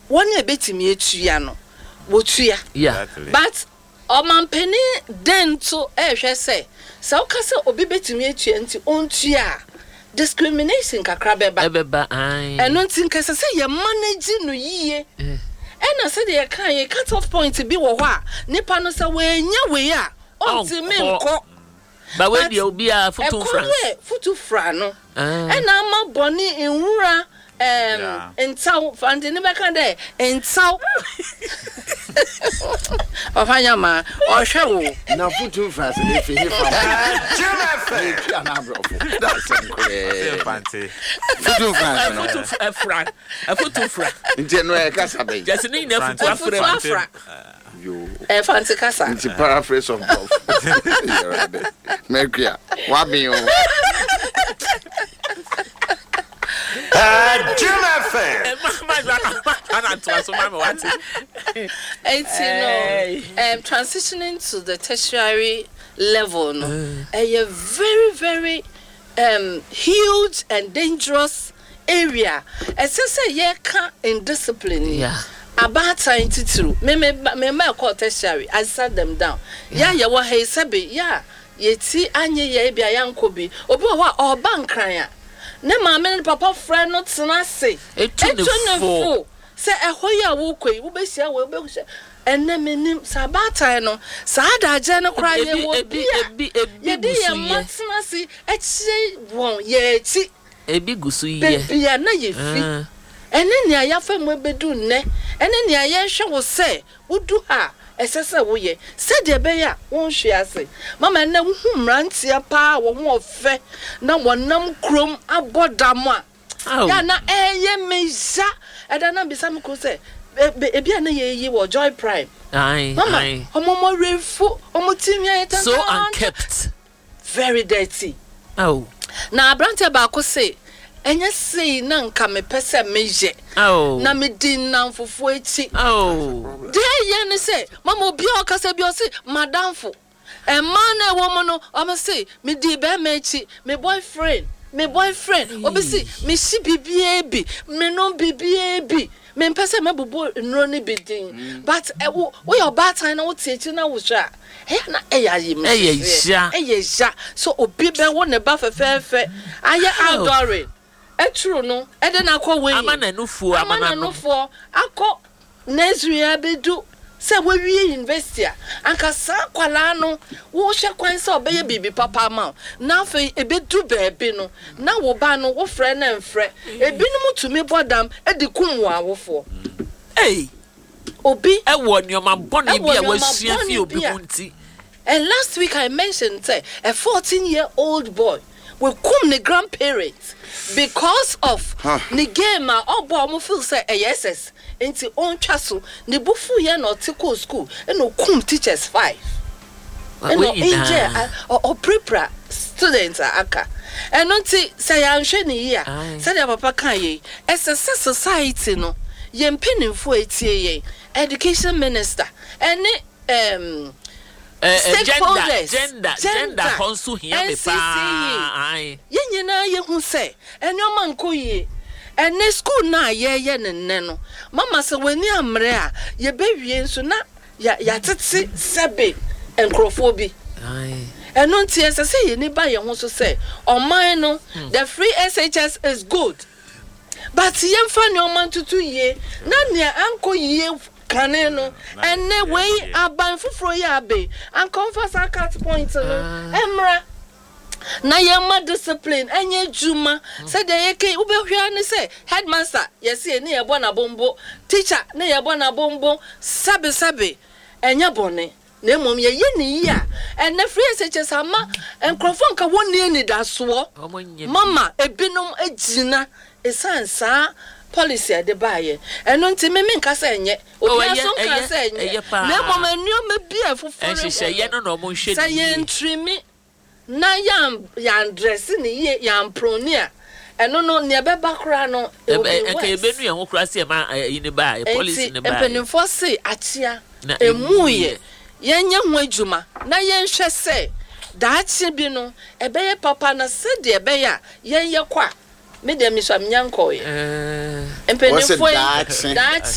one a betimi etua no wotua yeah but omampeni den to ehwe say okase obi betimi etua nti ontua discrimination kakra beba ai eno nti nkase say ye manage no yie ena say de kan ye cut off point bi wo ho a nipa no say we nya we a onti me nko ba we dia obi a futu fra no ena ma boni enwura entaw fande ne beka de entaw ofanya ma ohwe wo na futu fra se ne fi hifa juma na bro that's incredible fancy futu fra no futu fra nje no e kasa be just ni na futu fra yo fancy kasa nti paraphrase of golf Mercury wa bi o Juma fan. Transitioning to the tertiary level, no, a very, very huge and dangerous area. As I say, yeah, can indiscipline. Yeah. About time to through. Me call tertiary. I sat them down. Yeah, yeah, what he said, yeah, yeti anye ye be a young kobi. Obi wa or bank crying. Ne maame papa friend not na say etu say ehoya wo koi wo be sia wo be hye enne menim sabata no saada je no kra ye wo bi ye di ye matna si echi won ye echi ebi gusu ye bia na ye fi enne ni ayafa mu bedu nne enne ni aye hwe wo say wudu ha esese wo ye se de be ya won hwe ase mama na hu mrantia pa wo ho ofe na wonam krom abodam a ya na eye meja eda na bisa me ko se ebia na ye wo Joy Prime ai ai omo refu omo timia eta so unkept very dirty oh na abrantia ba ko se enye sei na nka me pese meje na me din na mfofo echi de ye ne say mama obi o kasa bi o say madamfo e man na woman no o me say me di be me echi me boyfriend obi say me shi bibie bi me no bibie bi me pese me bobo nro ne bidin but wo your bad time na wo tie na wo hwa na eya so obi be wo ne ba fefefe aye adoring true no e de na akọ we amananufo akọ Nigeria bedu se we wie university anka sa kwala no wo hwe kwan se obeye bibi papa ma na fe ebedu beebe no na wo ba no wo frɛ na mfrɛ ebinum tumi bodam edikum wo awofo obi e wo nioma boni bia wasua fi obi kunti. And last week I mentioned say a 14-year-old boy will come the grandparents because of the game obo mo feel say yes enti on twaso ne bufu ye na otiko school e no kum teachers 5 e no inje or prepare students aka and unti say anhwe ne ye say the papa kan ye SS society no ye mpenimfo etie ye education minister and gender konsu here me pa ye nyina ye hu say enoma nko ye ene school na ye ne no mama se wani amre a ye bewie nso na ya tete sebe enkrofo bi eno ntie se ye ni ba ye ho so say oman no the free SHS is good but ye mfa ne oman tutu ye na ne anko ye kaneno ene we aban fufuro ya be and confess cat point no emra na yema discipline enye juma said the yeke ubehwa ne say headmaster yesi ne yebo na bombo teacher ne yebo na bombo sabe enye bone na emom ye ni ya ene free SHS ama enkrofo nka woni ni daso mama ebinom agina esansa policy ade baaye eno nti me nka say enye obi aso nka say enye na mom anuoma bia foforo ehye ye no mo hwe say entrimi na yam dress ni ye yam pronia eno no ne beba kra no enka ebenu ye ho kra se ma yini ba policy ne ba empenifo say achia emuye yenye ho adwuma na yenhwe say daachi bi no ebeye papa na se de ebeya yenye kwa me dem so amnyanko ye empenifo daachi